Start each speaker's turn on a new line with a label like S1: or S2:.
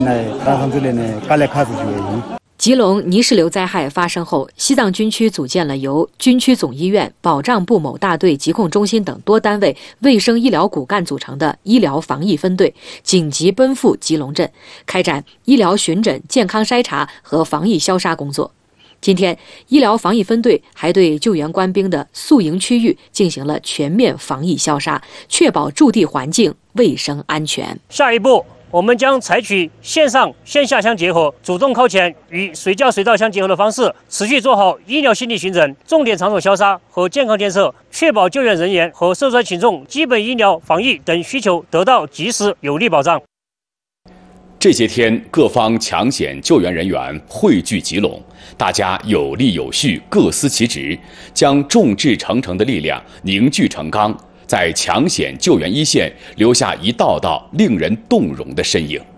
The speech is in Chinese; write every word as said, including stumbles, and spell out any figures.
S1: 吉隆泥石流灾害发生后，西藏军区组建了由军区总医院、保障部某大队疾控中心等多单位卫生医疗骨干组成的医疗防疫分队，紧急奔赴吉隆镇，开展医疗巡诊、健康筛查和防疫消杀工作。今天，医疗防疫分队还对救援官兵的宿营区域进行了全面防疫消杀，确保驻地环境卫生安全。
S2: 下一步，我们将采取线上线下相结合、主动靠前与随叫随到相结合的方式，持续做好医疗心理巡诊、重点场所消杀和健康监测，确保救援人员和受灾群众基本医疗、防疫等需求得到及时有力保障。
S3: 这些天，各方抢险救援人员汇聚吉隆，大家有力有序，各司其职，将众志成城的力量凝聚成钢，在抢险救援一线留下一道道令人动容的身影。